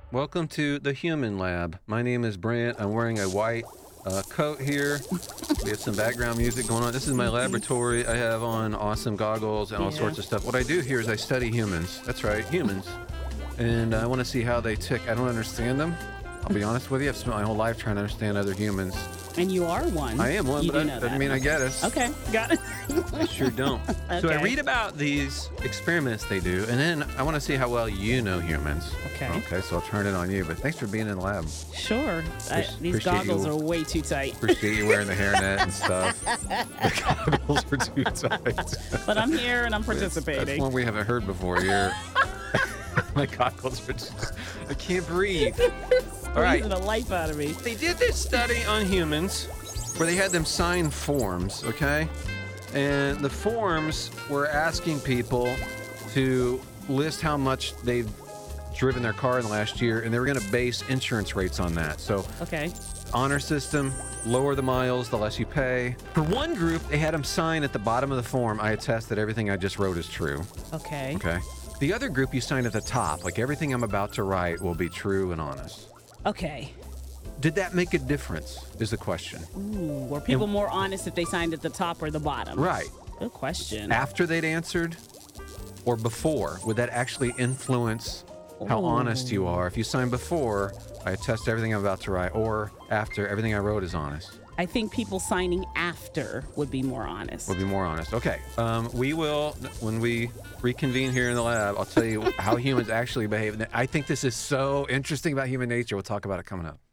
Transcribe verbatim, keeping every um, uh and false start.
Welcome to the Human Lab. My name is Brant. I'm wearing a white uh, coat here. We have some background music going on. This is my laboratory. I have on awesome goggles and all Yeah. sorts of stuff. What I do here is I study humans. That's right, humans. And I want to see how they tick. I don't understand them. I'll be honest with you. I've spent my whole life trying to understand other humans. And you are one. I am one, You but do I, know I that. mean, I get it. Okay, got it. I sure don't. So I Okay. read about these experiments they do, and then I want to see how well you know humans. Okay. Okay, so I'll turn it on you, but thanks for being in the lab. Sure. I, Appreci- these appreciate goggles you. are way too tight. Appreciate you wearing the hairnet and stuff. The goggles are too tight. But I'm here and I'm That's participating. one we haven't heard before here. My goggles are just, I can't breathe. All right. Squeezing the life out of me. They did this study on humans where they had them sign forms, okay? And the forms were asking people to list how much they've driven their car in the last year, and they were going to base insurance rates on that. So, Okay. honor system, lower the miles, the less you pay. For one group, they had them sign at the bottom of the form, I attest that everything I just wrote is true, Okay. okay? The other group, you sign at the top, like everything I'm about to write will be true and honest. Okay. Did that make a difference, is the question. Ooh, were people more honest if they signed at the top or the bottom? Right. Good question. After they'd answered or before, would that actually influence how Ooh. honest you are? If you sign before, I attest to everything I'm about to write, or after, everything I wrote is honest. I think people signing after would be more honest. We'll be more honest. Okay, um, we will, when we reconvene here in the lab, I'll tell you how humans actually behave. I think this is so interesting about human nature. We'll talk about it coming up.